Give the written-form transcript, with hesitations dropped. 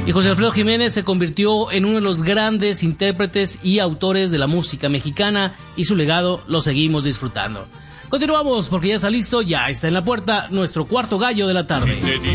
Y José Alfredo Jiménez se convirtió en uno de los grandes intérpretes y autores de la música mexicana, y su legado lo seguimos disfrutando. Continuamos porque ya está listo, ya está en la puerta nuestro cuarto gallo de la tarde.